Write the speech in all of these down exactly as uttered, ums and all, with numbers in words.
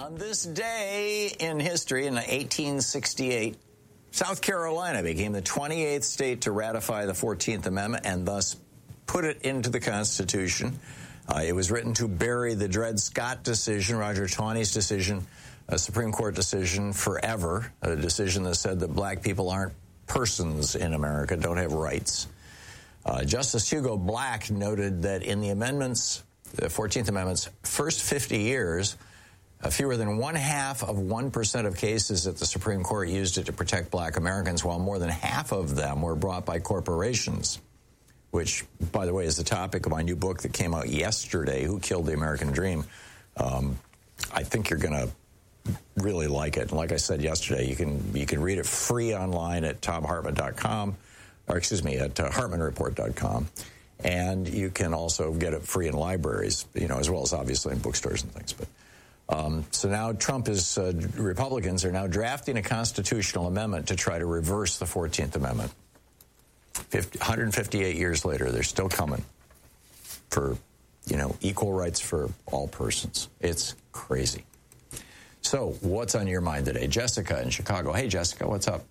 On this day in history, in eighteen sixty-eight, South Carolina became the twenty-eighth state to ratify the fourteenth Amendment and thus put it into the Constitution. Uh, it was written to bury the Dred Scott decision, Roger Taney's decision, a Supreme Court decision forever, a decision that said that black people aren't persons in America, don't have rights. Uh, Justice Hugo Black noted that in the amendments, the fourteenth Amendment's first fifty years, Uh, fewer than one half of one percent of cases at the Supreme Court used it to protect black Americans, while more than half of them were brought by corporations, which, by the way, is the topic of my new book that came out yesterday, Who Killed the American Dream. Um, I think you're going to really like it. And like I said yesterday, you can you can read it free online at tom hartman dot com, or excuse me, at uh, hartman report dot com. And you can also get it free in libraries, you know, as well as obviously in bookstores and things. But Um, so now Trump is, uh, Republicans are now drafting a constitutional amendment to try to reverse the fourteenth Amendment. fifty, one hundred fifty-eight years later, they're still coming for, you know, equal rights for all persons. It's crazy. So what's on your mind today? Jessica in Chicago. Hey, Jessica, what's up?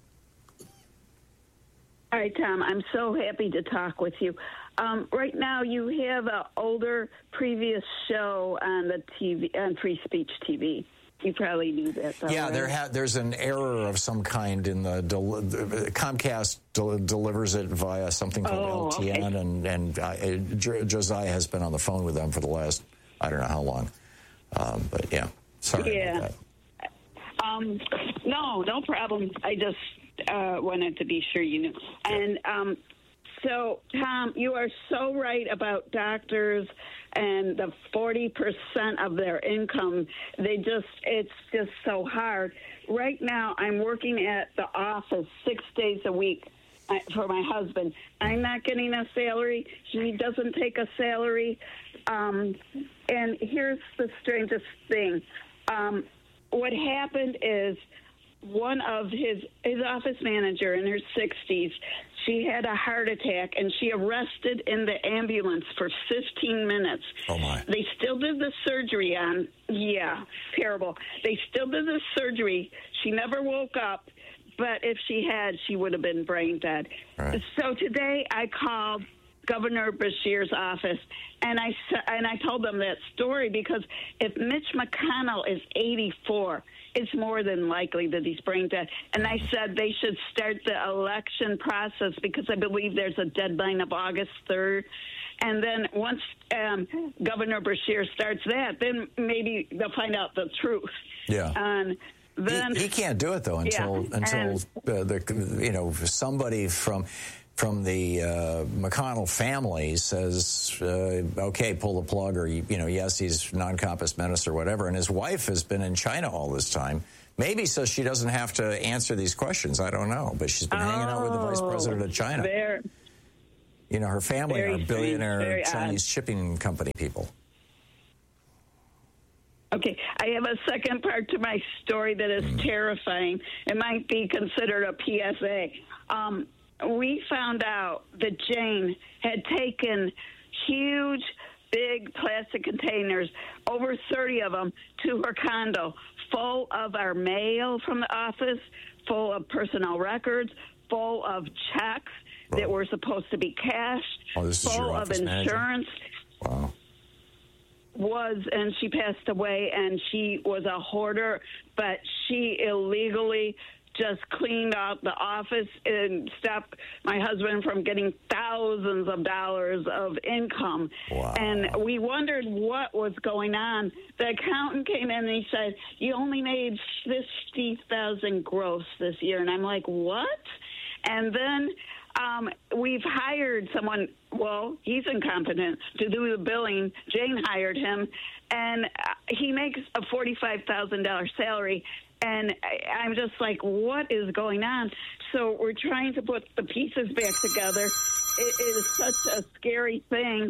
Hi, Tom. I'm so happy to talk with you. Um, right now, you have an older previous show on the T V, on Free Speech T V. You probably knew that. Though, yeah, right? there ha- there's an error of some kind in the del- Comcast del- delivers it via something called oh, L T N, okay. and and uh, J- Josiah has been on the phone with them for the last I don't know how long. Um, but yeah, sorry yeah. about that. Um, no, no problem. I just uh, wanted to be sure you knew. Yeah. And um, so, Tom, you are so right about doctors and the forty percent of their income. They just, it's just so hard. Right now, I'm working at the office six days a week for my husband. I'm not getting a salary. He doesn't take a salary. Um, and here's the strangest thing. Um, what happened is one of his his office manager in her sixties, she had a heart attack, and she arrested in the ambulance for fifteen minutes. Oh, my. They still did the surgery on, yeah, terrible. They still did the surgery. She never woke up, but if she had, she would have been brain dead. Right. So today I called Governor Beshear's office, and I and I told them that story because if Mitch McConnell is eighty-four, it's more than likely that he's brain dead. And I said they should start the election process because I believe there's a deadline of August third. And then once um, Governor Beshear starts that, then maybe they'll find out the truth. Yeah. And then he, he can't do it though until yeah, until uh, the you know somebody from. from the uh, McConnell family says, uh, okay, pull the plug, or, you know, yes, he's non-compos menace or whatever. And his wife has been in China all this time. Maybe so she doesn't have to answer these questions. I don't know. But she's been oh, hanging out with the vice president of China. There. You know, her family Very are billionaire strange, Chinese odd. shipping company people. Okay, I have a second part to my story that is mm. terrifying. It might be considered a P S A. Um, we found out that Jane had taken huge, big plastic containers, over thirty of them, to her condo, full of our mail from the office, full of personnel records, full of checks oh. that were supposed to be cashed, oh, this is full your of office insurance. Manager? Wow. Was, and she passed away, and she was a hoarder, but she illegally just cleaned out the office and stopped my husband from getting thousands of dollars of income. Wow. And we wondered what was going on. The accountant came in and he said, you only made fifty thousand gross this year. And I'm like, what? And then um, we've hired someone, well, he's incompetent, to do the billing. Jane hired him, and he makes a forty-five thousand dollars salary. And I'm just like, what is going on? So we're trying to put the pieces back together. It, it is such a scary thing.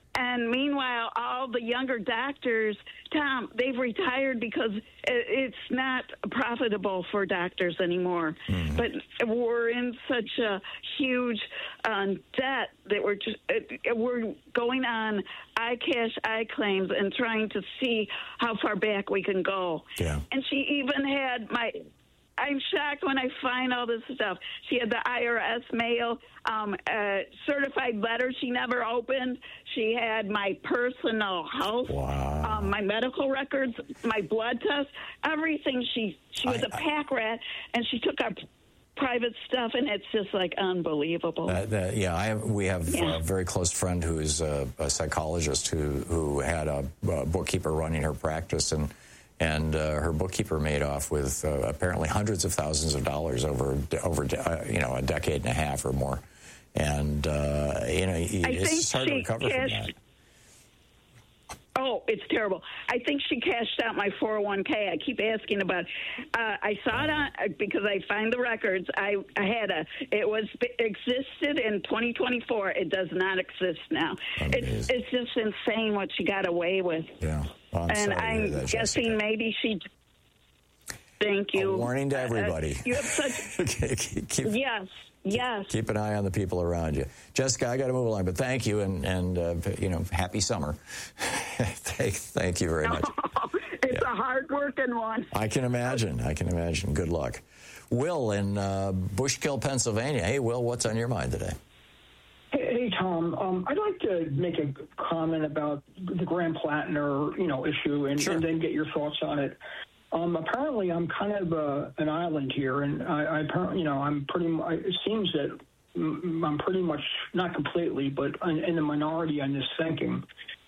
And meanwhile, all the younger doctors, Tom, they've retired because it's not profitable for doctors anymore. Mm-hmm. But we're in such a huge um, debt that we're just we're going on iCash, iClaims, and trying to see how far back we can go. Yeah. And she even had my. I'm shocked when I find all this stuff. She had the I R S mail, um, a certified letter she never opened. She had my personal health, wow. um, my medical records, my blood tests, everything. She she was I, a pack rat, and she took our private stuff, and it's just like unbelievable. Uh, the, yeah, I have, we have yeah. a very close friend who's a, a psychologist who who had a, a bookkeeper running her practice, and. And uh, her bookkeeper made off with uh, apparently hundreds of thousands of dollars over over uh, you know a decade and a half or more, and uh, you know it's hard to recover cashed, from that. Oh, it's terrible. I think she cashed out my four oh one k. I keep asking about. Uh, I saw it on because I find the records. I, I had a. It was it existed in twenty twenty-four. It does not exist now. It's it's just insane what she got away with. Yeah. Well, I'm and I'm that, guessing Jessica. maybe she. Thank you. A warning to everybody. Uh, you have such. okay, keep, keep, yes. Yes. Keep an eye on the people around you. Jessica, I got to move along, but thank you, and, and uh, you know, happy summer. thank, thank you very much. It's yeah. a hard-working one. I can imagine. I can imagine. Good luck. Will in uh, Bushkill, Pennsylvania. Hey, Will, what's on your mind today? Hey, hey Tom. Um, I'd like to make a comment about the Graham Plattner, you know, issue, and, sure. and then get your thoughts on it. Um, apparently, I'm kind of uh, an island here, and I, I apparently, you know, I'm pretty. It seems that I'm pretty much not completely, but in the minority on this thinking.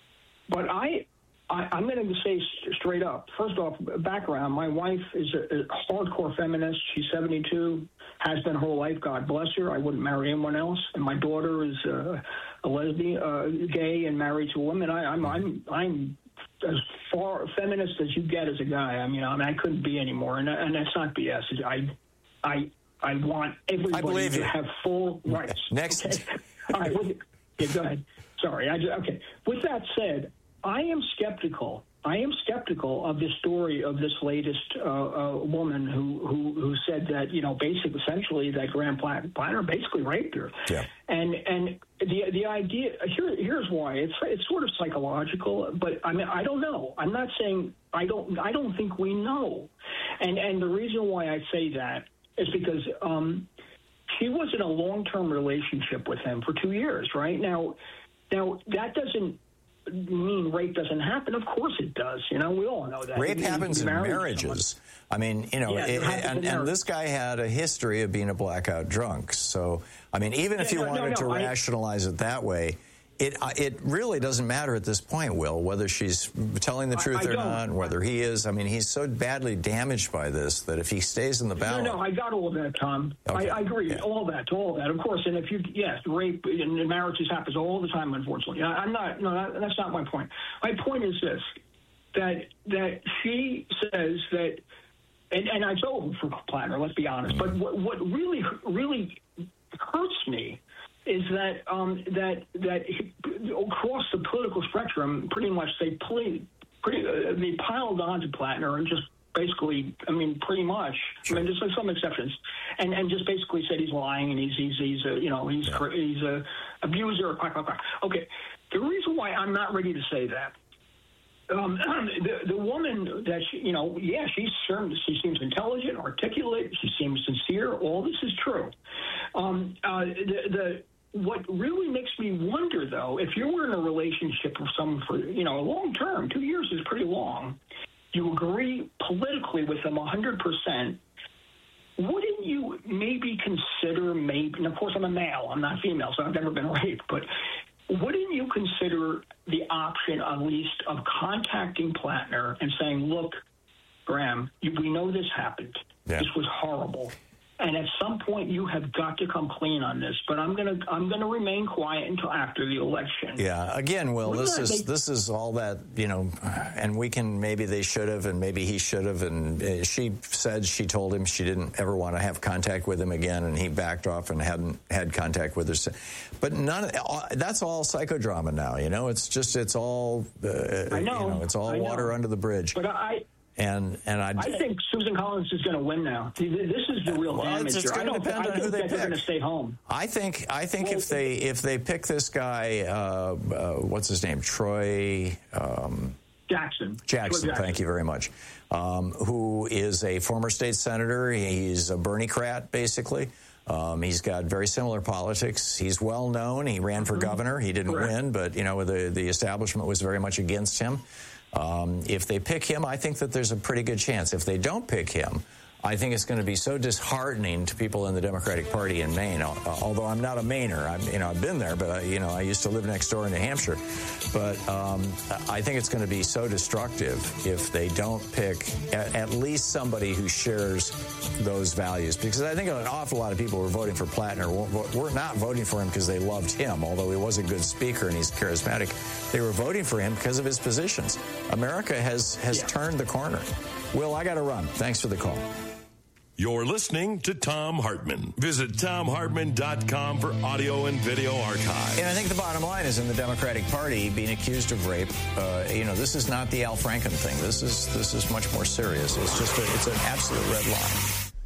But I, I I'm going to say straight up. First off, background: my wife is a, a hardcore feminist. She's seventy-two, has been her whole life. God bless her. I wouldn't marry anyone else. And my daughter is uh, a lesbian, uh, gay, and married to a woman. I, I'm I'm I'm. as far feminist as you get as a guy. I mean, I, mean, I couldn't be anymore, and, and that's not B S. I, I, I want everybody to you. have full rights. Next. Okay? All right. Well, yeah, go ahead. Sorry. I just, okay. With that said, I am skeptical. I am skeptical of the story of this latest uh, uh, woman who, who who said that, you know, basically, essentially, that Graham Plattner basically raped her. Yeah. And and the the idea here here's why it's it's sort of psychological, but I mean I don't know. I'm not saying I don't I don't think we know, and and the reason why I say that is because um, she was in a long-term relationship with him for two years, right? Now, now that doesn't mean rape doesn't happen. Of course it does. You know, we all know that. Rape you, happens in marriages. I mean, you know, yeah, it, it and, and this guy had a history of being a blackout drunk. So, I mean, even yeah, if you no, wanted no, no, to I, rationalize it that way, it it really doesn't matter at this point, Will, whether she's telling the truth I, I or don't. not, and whether he is. I mean, he's so badly damaged by this that if he stays in the ballot... No, no, I got all of that, Tom. Okay. I, I agree. Yeah. All that, all that. Of course, and if you, yes, rape and marriages happens all the time, unfortunately. I, I'm not, no, that, that's not my point. My point is this, that that she says that, and, and I vote for Plattner, let's be honest, but what, what really, really hurts me is that um, that that across the political spectrum, pretty much they play, pretty uh, they piled onto Plattner and just basically, I mean, pretty much. Sure. I mean, there's some exceptions, and and just basically said he's lying and he's he's he's a you know he's yeah. he's a abuser. Quack, quack, quack. Okay, the reason why I'm not ready to say that. Um, the, the woman that she, you know, yeah, she's certain, she seems intelligent, articulate, she seems sincere. All this is true. Um, uh, the, the what really makes me wonder, though, if you were in a relationship with someone for, you know, a long term, two years is pretty long, you agree politically with them one hundred percent, wouldn't you maybe consider maybe, and of course I'm a male, I'm not female, so I've never been raped, but wouldn't you consider the option, at least, of contacting Plattner and saying, look, Graham, you, we know this happened. Yeah. This was horrible. And at some point, you have got to come clean on this. But I'm gonna I'm gonna remain quiet until after the election. Yeah. Again, Will, Wouldn't this is make- this is all that, you know, and we can maybe they should have, and maybe he should have. And uh, she said she told him she didn't ever want to have contact with him again, and he backed off and hadn't had contact with her. But none. Of, that's all psychodrama now. You know, it's just it's all. Uh, I know. You know, it's all I know. water under the bridge. But I. And and I, I think Susan Collins is going to win now. This is the real well, damage it's, it's here. I going to don't depend I on think who they that they're pick. going to stay home. I think I think Well, if they if they pick this guy, uh, uh, what's his name, Troy um, Jackson. Jackson. Jackson. Thank you very much. Um, who is a former state senator? He's a Bernie-crat, basically. Um, he's got very similar politics. He's well known. He ran for mm-hmm. governor. He didn't Correct. win, but you know the the establishment was very much against him. Um, if they pick him, I think that there's a pretty good chance. If they don't pick him, I think it's going to be so disheartening to people in the Democratic Party in Maine. Uh, although I'm not a Mainer, I'm, you know, I've been there, but I, you know, I used to live next door in New Hampshire. But um, I think it's going to be so destructive if they don't pick at, at least somebody who shares those values. Because I think an awful lot of people who are voting for Plattner were not voting for him because they loved him, although he was a good speaker and he's charismatic. They were voting for him because of his positions. America has has yeah. turned the corner. Will, I got to run. Thanks for the call. You're listening to Thom Hartmann. Visit Thom Hartmann dot com for audio and video archive. And I think the bottom line is in the Democratic Party being accused of rape, uh, you know, this is not the Al Franken thing. This is this is much more serious. It's just a, it's an absolute red line.